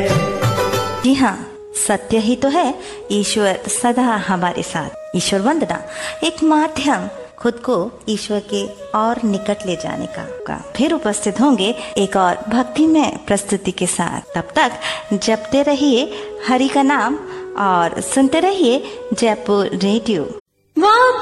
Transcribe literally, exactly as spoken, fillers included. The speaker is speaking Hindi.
जी हाँ, सत्य ही तो है ईश्वर सदा हमारे साथ। ईश्वर वंदना एक माध्यम खुद को ईश्वर के और निकट ले जाने का, का। फिर उपस्थित होंगे एक और भक्तिमय प्रस्तुति के साथ। तब तक जपते रहिए हरि का नाम और सुनते रहिए जयपुर रेडियो।